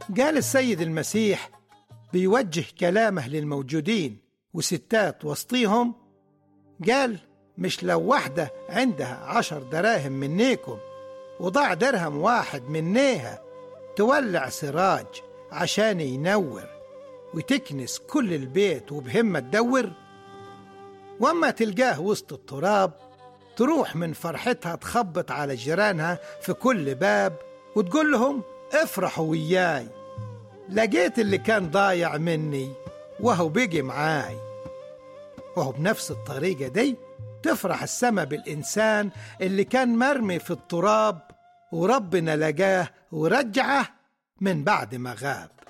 قال السيد المسيح بيوجه كلامه للموجودين وستات وسطيهم، قال مش لو واحدة عندها 10 دراهم منيكم وضاع درهم واحد منيها تولع سراج عشان ينور وتكنس كل البيت وبهمة تدور؟ وأما تلقاه وسط التراب تروح من فرحتها تخبط على جيرانها في كل باب وتقول لهم افرحوا وياي، لقيت اللي كان ضايع مني وهو بيجي معاي. وهو بنفس الطريقة دي تفرح السما بالإنسان اللي كان مرمي في التراب وربنا لقاه ورجعه من بعد ما غاب.